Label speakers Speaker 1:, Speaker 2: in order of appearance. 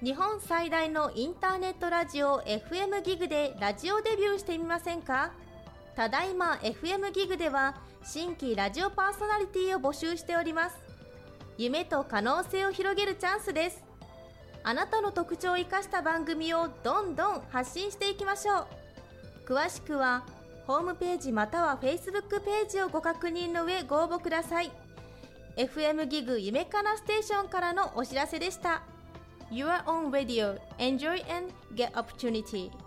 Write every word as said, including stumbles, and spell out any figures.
Speaker 1: 日本最大のインターネットラジオ エフエム ギグでラジオデビューしてみませんか？ただいま エフエム ギグでは新規ラジオパーソナリティを募集しております。夢と可能性を広げるチャンスです。あなたの特徴を生かした番組をどんどん発信していきましょう。詳しくはホームページまたは Facebook ページをご確認の上ご応募ください。 エフエム ギグ夢かなステーションからのお知らせでした。Your own radio. Enjoy and get opportunity.